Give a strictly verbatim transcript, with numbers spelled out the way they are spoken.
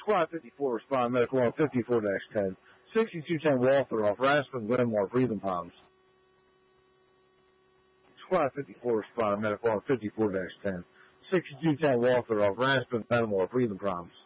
Squad fifty-four, respond medical on fifty-four dash ten. sixty-two ten Walther off Raspen, Glenmore, breathing problems. Squad fifty-four, respond medical on fifty-four dash ten. sixty-two ten Walther off Raspen, Glenmore, breathing problems.